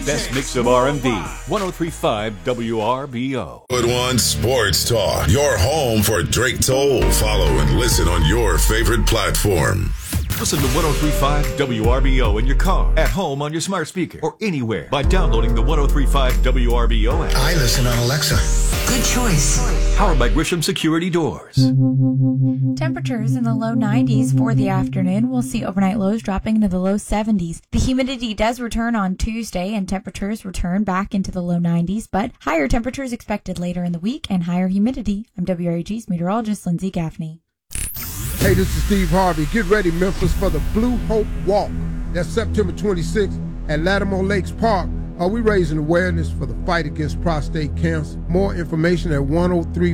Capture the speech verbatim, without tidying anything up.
best mix of R and B. one oh three point five W R B O. Good One Sports Talk. Your home for Drake Toll. Follow and listen on your favorite platform. Listen to one oh three point five W R B O in your car, at home on your smart speaker, or anywhere by downloading the one oh three point five W R B O app. I listen on Alexa. Good choice. Powered by Grisham Security Doors. Temperatures in the low nineties for the afternoon. We'll see overnight lows dropping into the low seventies. The humidity does return on Tuesday, and temperatures return back into the low nineties, but higher temperatures expected later in the week and higher humidity. I'm W R A G's meteorologist Lindsay Gaffney. Hey, this is Steve Harvey. Get ready, Memphis, for the Blue Hope Walk. That's September twenty-sixth at Lattimore Lakes Park. Are we raising awareness for the fight against prostate cancer? More information at one oh three